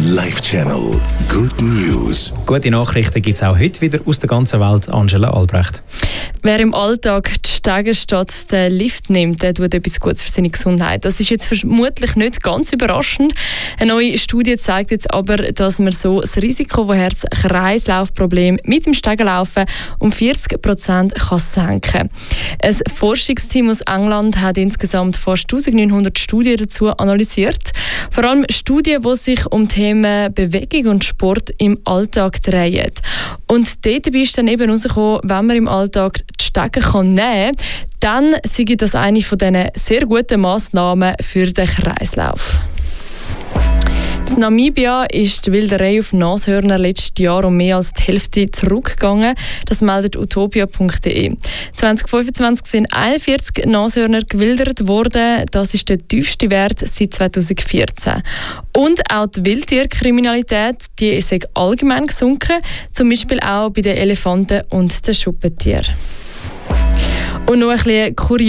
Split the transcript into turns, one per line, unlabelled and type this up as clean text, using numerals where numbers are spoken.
Live-Channel Good News.
Gute Nachrichten gibt es auch heute wieder aus der ganzen Welt. Angela Albrecht.
Wer im Alltag die Stege statt den Lift nimmt, der tut etwas Gutes für seine Gesundheit. Das ist jetzt vermutlich nicht ganz überraschend. Eine neue Studie zeigt jetzt aber, dass man so das Risiko von Herz-Kreislauf-Problemen mit dem Stegenlaufen um 40% kann senken. Ein Forschungsteam aus England hat insgesamt fast 1900 Studien dazu analysiert. Vor allem Studien, die sich um Themen Bewegung und Sport im Alltag drehen. Und dort ist dann eben herausgekommen, wenn man im Alltag die Stege nehmen kann, dann sei das eine von diesen sehr guten Massnahmen für den Kreislauf. In Namibia ist die Wilderei auf Nashörner letztes Jahr um mehr als die Hälfte zurückgegangen. Das meldet utopia.de. 2025 sind 41 Nashörner gewildert worden. Das ist der tiefste Wert seit 2014. Und auch die Wildtierkriminalität, die ist allgemein gesunken. Zum Beispiel auch bei den Elefanten und den Schuppentieren. Und noch ein bisschen kurios.